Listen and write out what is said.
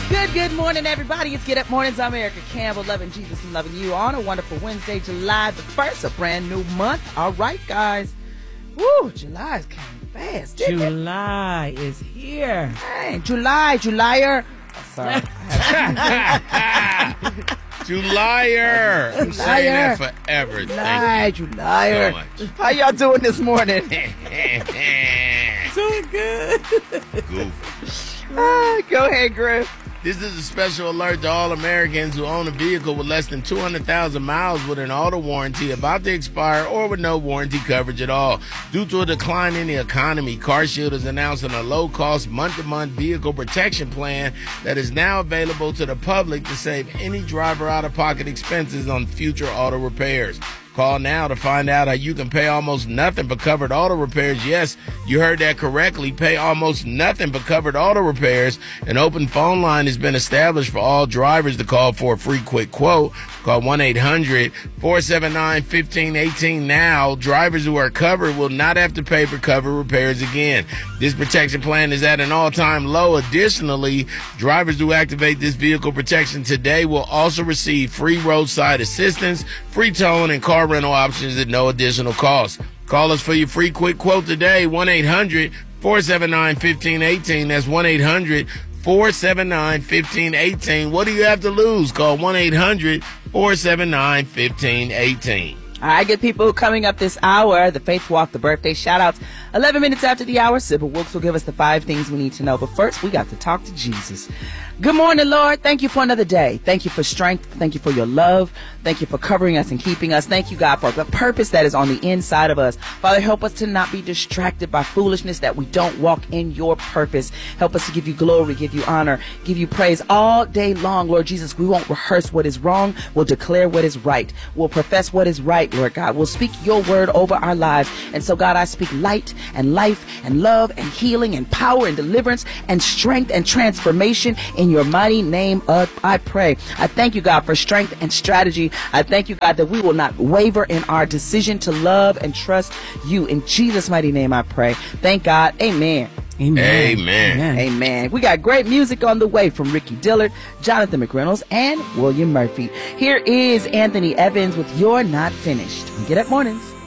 Good morning, everybody. It's Get Up Mornings. I'm Erica Campbell, loving Jesus and loving you on a wonderful Wednesday, July the 1st, a brand new month. All right, guys. Woo, July's coming fast, didn't it? July is here. Hey, Julyer. Oh, sorry. Julier. I'm saying that forever. Julier. So much. How y'all doing this morning? Doing good. Goofy. Go ahead, Griff. This is a special alert to all Americans who own a vehicle with less than 200,000 miles with an auto warranty about to expire or with no warranty coverage at all. Due to a decline in the economy, CarShield is announcing a low-cost month-to-month vehicle protection plan that is now available to the public to save any driver out-of-pocket expenses on future auto repairs. Call now to find out how you can pay almost nothing for covered auto repairs. Yes, you heard that correctly. Pay almost nothing for covered auto repairs. An open phone line has been established for all drivers to call for a free quick quote. Call 1-800-479-1518 now. Drivers who are covered will not have to pay for covered repairs again. This protection plan is at an all-time low. Additionally, drivers who activate this vehicle protection today will also receive free roadside assistance, free towing, and car rental options at no additional cost. Call us for your free quick quote today, 1-800-479-1518. That's 1-800-479-1518. What do you have to lose? Call 1-800-479-1518. All right, good people, coming up this hour, the Faith Walk, the birthday shout-outs. 11 minutes after the hour, Sybil Wilkes will give us the 5 things we need to know. But first, we got to talk to Jesus. Good morning, Lord. Thank you for another day. Thank you for strength. Thank you for your love. Thank you for covering us and keeping us. Thank you, God, for the purpose that is on the inside of us. Father, help us to not be distracted by foolishness, that we don't walk in your purpose. Help us to give you glory, give you honor, give you praise all day long, Lord Jesus. We won't rehearse what is wrong. We'll declare what is right. We'll profess what is right, Lord God. We'll speak your word over our lives. And so, God, I speak light and life and love and healing and power and deliverance and strength and transformation in your mighty name I pray. I thank you, God, for strength and strategy. I thank you, God, that we will not waver in our decision to love and trust you. In Jesus' mighty name I pray. Thank God. Amen. Amen. Amen. Amen. We got great music on the way from Ricky Dillard, Jonathan McReynolds, and William Murphy. Here is Anthony Evans with You're Not Finished. Get Up Mornings.